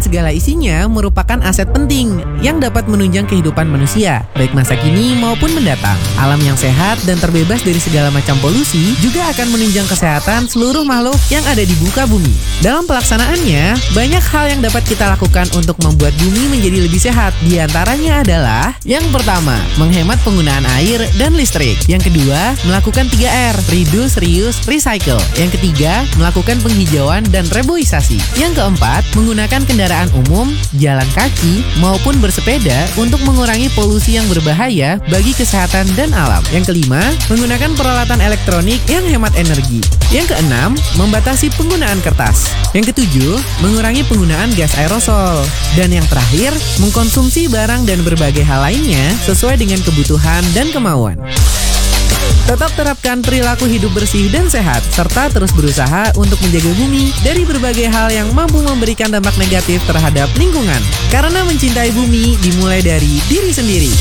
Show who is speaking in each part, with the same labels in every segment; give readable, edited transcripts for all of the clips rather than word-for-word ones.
Speaker 1: segala isinya merupakan aset penting yang dapat menunjang kehidupan manusia, baik masa kini maupun mendatang. Alam yang sehat dan terbebas dari segala macam polusi juga akan menunjang kesehatan seluruh makhluk yang ada di muka bumi. Dalam pelaksanaannya, banyak hal yang dapat kita lakukan untuk membuat bumi menjadi lebih sehat. Di antaranya adalah yang pertama, menghemat penggunaan air dan listrik. Yang kedua, melakukan 3R, reduce, reuse, recycle. Yang ketiga, melakukan penghijauan dan reboisasi. Yang keempat, menggunakan kendaraan umum, jalan kaki, maupun bersepeda untuk mengurangi polusi yang berbahaya bagi kesehatan dan alam. Yang kelima, menggunakan peralatan elektronik yang hemat energi. Yang keenam, membatasi penggunaan kertas. Yang ketujuh, mengurangi penggunaan gas aerosol. Dan yang terakhir, mengkonsumsi barang dan berbagai hal lainnya sesuai dengan kebutuhan dan kemauan. Tetap terapkan perilaku hidup bersih dan sehat, serta terus berusaha untuk menjaga bumi dari berbagai hal yang mampu memberikan dampak negatif terhadap lingkungan. Karena mencintai bumi dimulai dari diri sendiri.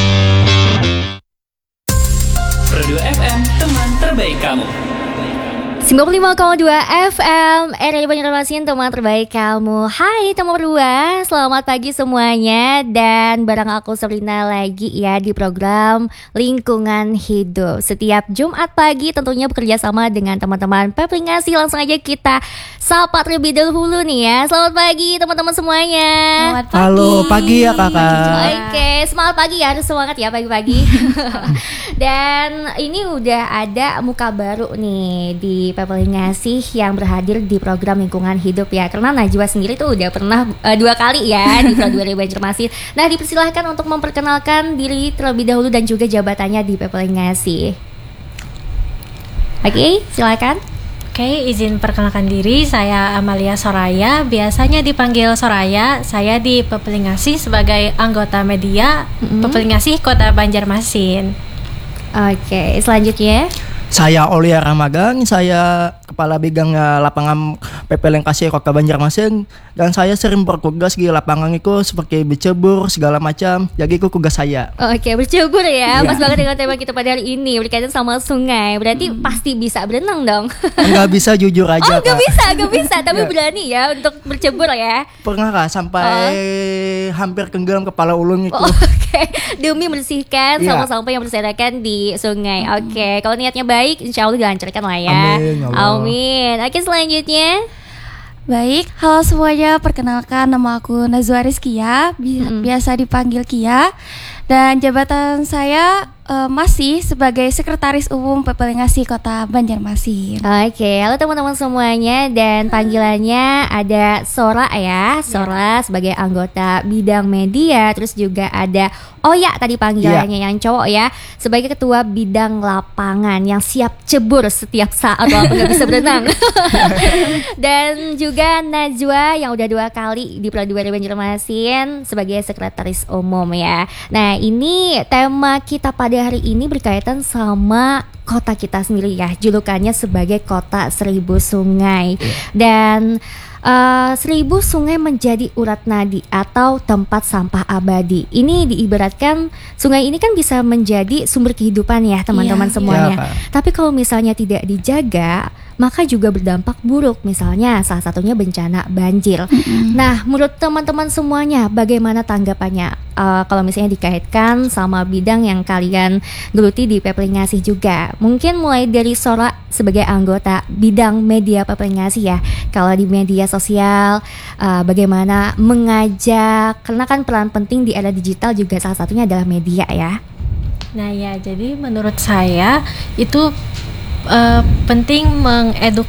Speaker 2: Produk FM, teman terbaik kamu.
Speaker 3: 95,2 FM RRI Banjarmasin, teman terbaik kamu. Hai teman berdua, selamat pagi semuanya. Dan bareng aku Sabrina lagi ya di program Lingkungan Hidup. Setiap Jumat pagi tentunya bekerja sama dengan teman-teman Peplingasih. Langsung aja kita sapa terlebih dahulu nih ya. Selamat pagi teman-teman semuanya.
Speaker 4: Selamat pagi.
Speaker 5: Halo, pagi ya kakak.
Speaker 3: Oke, semangat pagi ya, harus semangat ya pagi-pagi. Dan ini udah ada muka baru nih di Peplingasih yang berhadir di program Lingkungan Hidup ya. Karena Najwa sendiri tuh udah pernah 2 kali ya di Pro 2 Banjarmasin. Nah, dipersilahkan untuk memperkenalkan diri terlebih dahulu dan juga jabatannya di Peplingasih. Oke, silakan.
Speaker 4: Oke, izin perkenalkan diri, saya Amalia Soraya, biasanya dipanggil Soraya. Saya di Peplingasih sebagai anggota media Peplingasih Kota Banjarmasin.
Speaker 3: Oke, selanjutnya
Speaker 5: Saya Olia Ramagang, saya Kepala Bidang Lapangan Peplingasih Kota Banjarmasin. Dan saya sering bertugas di lapangan itu seperti bercebur segala macam. Jadi itu tugas saya.
Speaker 3: Oke, bercebur ya.
Speaker 5: Iya.
Speaker 3: Pas banget dengan tema kita pada hari ini berkaitan sama sungai. Berarti pasti bisa berenang dong.
Speaker 5: Enggak bisa jujur aja.
Speaker 3: Oh, gak
Speaker 5: Kak.
Speaker 3: bisa. Tapi
Speaker 5: Iya.
Speaker 3: berani ya untuk bercebur ya.
Speaker 5: Pernah Kak sampai hampir tenggelam kepala ulung itu.
Speaker 3: Oh, oke, demi membersihkan
Speaker 5: Iya.
Speaker 3: sampah-sampah yang berserakan di sungai. Oke, kalau niatnya baik, insya Allah dilancarkan lah ya.
Speaker 5: Amin, ya Allah.
Speaker 3: Amin. Oke, selanjutnya.
Speaker 6: Baik, halo semuanya, perkenalkan nama aku Nazwa Rizkia, biasa dipanggil Kia. Dan jabatan saya masih sebagai Sekretaris Umum Peplingasih Kota Banjarmasin.
Speaker 3: Oke, halo teman-teman semuanya. Dan panggilannya ada Sora ya. Sora sebagai anggota bidang media. Terus juga ada Oya tadi panggilannya yang cowok ya, sebagai ketua bidang lapangan yang siap cebur setiap saat walaupun gak bisa berenang. Dan juga Najwa yang udah 2 kali di Pro 2 Banjarmasin sebagai Sekretaris Umum ya. Nah, ini tema kita pada hari ini berkaitan sama kota kita sendiri ya, julukannya sebagai Kota 1000 Sungai. Dan 1000 sungai menjadi urat nadi atau tempat sampah abadi. Ini diibaratkan sungai ini kan bisa menjadi sumber kehidupan ya teman-teman semuanya.
Speaker 5: Iya, Pak.
Speaker 3: Tapi kalau misalnya tidak dijaga, maka juga berdampak buruk. Misalnya salah satunya bencana banjir. Nah, menurut teman-teman semuanya bagaimana tanggapannya? Kalau misalnya dikaitkan sama bidang yang kalian geluti di Peplingasih juga. Mungkin mulai dari Sora sebagai anggota bidang media Peplingasih ya. Kalau di media sosial bagaimana mengajak, karena kan peran penting di era digital juga salah satunya adalah media ya.
Speaker 4: Nah ya, jadi menurut saya itu penting mengedukasi